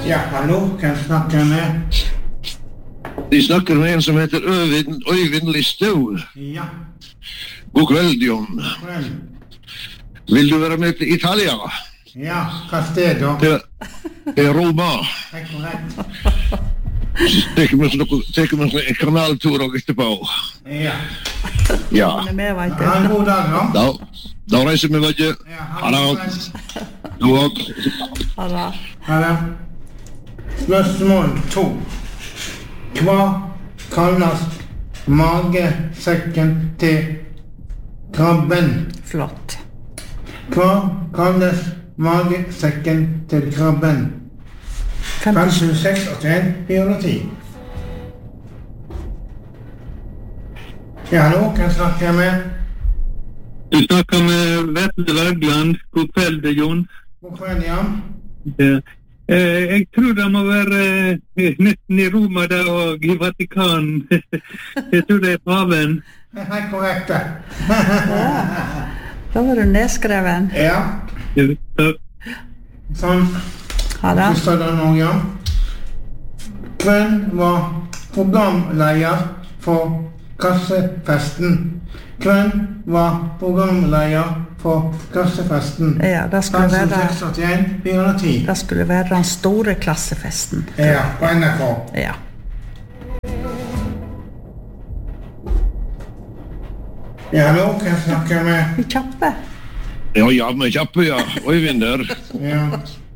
Ja, hallo, kan jeg snakke med? De snakker med en som heter Øyvind Listau. Ja, God kveld, John. vel. Vil du være med til Italia? Ja, hva sted da? Til Roma. Det er korrekt. Teker vi en kanaltur og etterpå. Ja. Ja. Ha en god dag da. Da reiser vi, vet du. Ja, Ha det. Du også. Ha det. Spørsmål 2. Hva kalles magesekken til krabben? Flott. Hva kalles magesekken til krabben? 56, 81, 410. Ja, hallo, kan jeg snakke med? Du snakker med Vetle Wergeland. God kveld, Jon. God kveld, ja. Ja. Jeg tror det må være nesten i Roma der og i Vatikan. Jeg tror det er paven. Det er korrekt, det. Da var du nedskreven. Ja, sånn. Ha det. Så står det nå, ja. Hvem var programleder for kassefesten? Hvem var programleder for kassefesten? Ja, det skulle være, 56, 410. det skulle være den store klassefesten. Ja, på NRK. Ja. Ja, hallo, kan jeg snakke med? Vi kjappe. Ja, vi kjappe, ja. Øyvind der. Ja,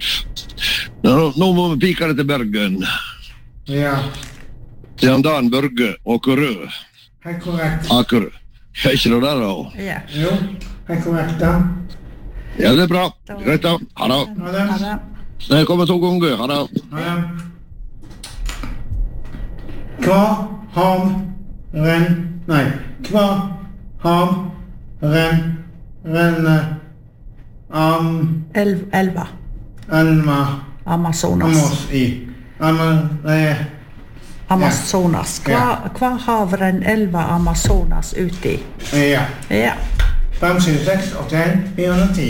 Nå må vi pike det til Bergen. ja. Til han Dan Børge Åkerø. Det er korrekt. Akerø. Er ikke det der, da? Ja. Jo, det er korrekt, da. Ja, det er bra. Greit da. Ha det. Ha det. Ha det. Nei, jeg kommer 2 ganger. Ha det. Ha det. Hva renner Elva. Elma Amazonas. Amos i? Amazonas. Hva hav renner elva Amazonas ut i? Ja. Ja. 56, 81, 410.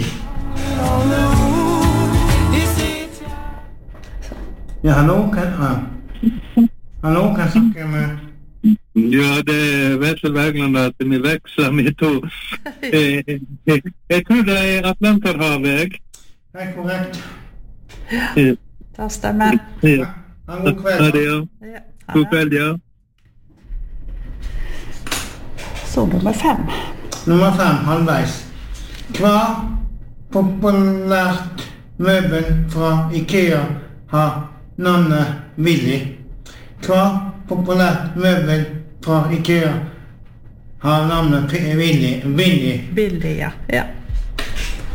Ja, hallo, kan jeg snakke med? Ja, det er Vetle Wergeland at vi veksler med to. Jeg tror det er Atlanterhavet. Det er korrekt. Det stemmer. Ja. Ha en god Ha det, kveld. ja. Ja. God kveld, ja. Så nummer 5. Nummer 5, halvveis. Hva populært møbel fra IKEA har navnet Willy? Hva populært møbel fra IKEA har navnet Willy? Billig, ja. Ja.